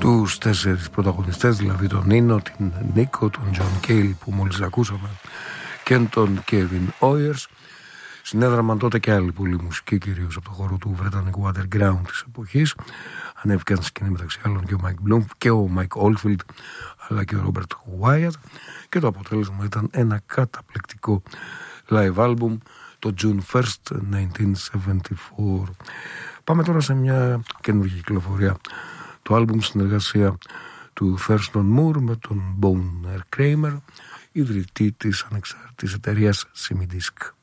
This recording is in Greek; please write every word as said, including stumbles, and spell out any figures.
τους τέσσερις πρωταγωνιστές, δηλαδή τον Νίνο, την Νίκο, τον Τζον Κέιλ που μόλις ακούσαμε και τον Κέβιν Όιερς. Συνέδραμαν τότε και άλλοι πολλοί μουσικοί, κυρίως από το χώρο του βρετανικού underground της εποχής. Ανέβηκαν σκηνή μεταξύ άλλων και ο Μάικ Μπλουμ και ο Μάικ Όλφιλντ, αλλά και ο Ρόμπερτ Γουάιατ, και το αποτέλεσμα ήταν ένα καταπληκτικό live album, το June first, nineteen seventy-four. Πάμε τώρα σε μια καινούργια κυκλοφορία. Το άλμπουμ συνεργασία του Thurston Moore με τον Boner Kramer, ιδρυτή της ανεξάρτητης εταιρείας Semi Disc.